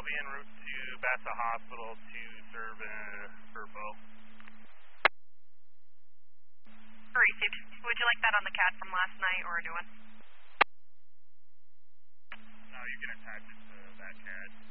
be en route to Bassa Hospital to serve for Bo. Received. Would you like that on the CAD from last night or a new one? No, you can attach it to that CAD.